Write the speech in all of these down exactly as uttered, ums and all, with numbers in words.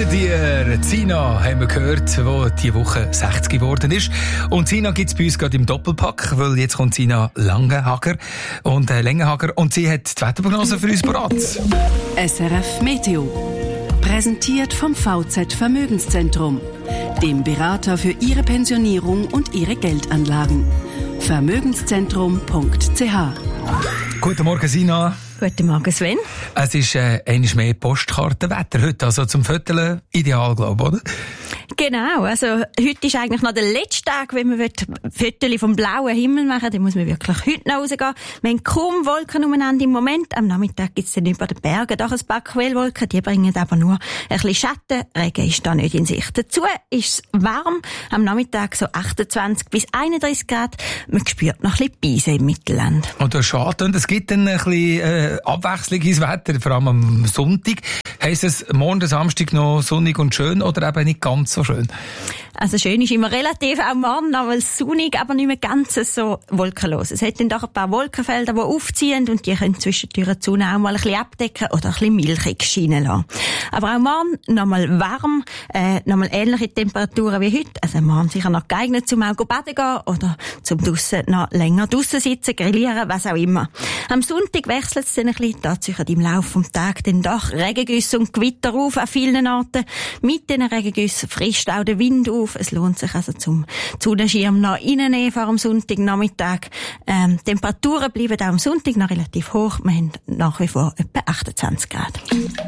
dir. Zina haben wir gehört, die diese Woche sechzig geworden ist. Und Zina gibt es bei uns gerade im Doppelpack, weil jetzt kommt Zina Langenhager und äh, Lengenhager und sie hat die Wetterprognose für uns parat. S R F Meteo. Präsentiert vom V Z Vermögenszentrum, dem Berater für Ihre Pensionierung und Ihre Geldanlagen. Vermögenszentrum punkt c h. Guten Morgen, Sina. Guten Morgen, Sven. Es ist äh, einmal mehr Postkartenwetter heute, also zum Vierteln ideal, glaube ich, oder? Genau, also heute ist eigentlich noch der letzte Tag, wenn man Fotos vom blauen Himmel machen will, dann muss man wirklich heute noch rausgehen. Wir haben kaum Wolken umeinander im Moment. Am Nachmittag gibt es dann über den Bergen doch ein paar Quellwolken, die bringen aber nur ein bisschen Schatten. Regen ist da nicht in Sicht. Dazu ist es warm, am Nachmittag so achtundzwanzig bis einunddreißig Grad. Man spürt noch ein bisschen Beise im Mittelland. Und das ist schade, und es gibt dann ein bisschen äh, Abwechslung ins Wetter, vor allem am Sonntag. Heisst es morgen, Samstag noch sonnig und schön oder eben nicht ganz so schön? Also schön ist immer relativ, auch morgen noch mal sonnig, aber nicht mehr ganz so wolkenlos. Es hat dann doch ein paar Wolkenfelder, die aufziehen und die können zwischendurch die Sonne auch mal ein bisschen abdecken oder ein bisschen milchig scheinen lassen. Aber auch morgen noch mal warm, äh, noch mal ähnliche Temperaturen wie heute. Also morgen sicher noch geeignet zum auch baden gehen oder zum draussen noch länger draussen sitzen, grillieren, was auch immer. Am Sonntag wechselt es dann ein bisschen, da zieht im Laufe des Tages dann doch Regengüsse und Gewitter auf an vielen Orten. Mit diesen Regengüssen frischt auch der Wind auf. Es lohnt sich also zum Sonnenschirm noch reinnehmen vor dem Sonntagnachmittag. Ähm, Temperaturen bleiben auch am Sonntag noch relativ hoch. Wir haben nach wie vor etwa achtundzwanzig Grad.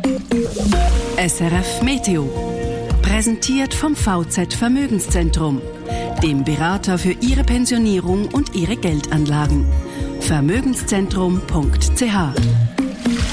S R F Meteo. Präsentiert vom V Z Vermögenszentrum, dem Berater für Ihre Pensionierung und Ihre Geldanlagen. Vermögenszentrum punkt c h.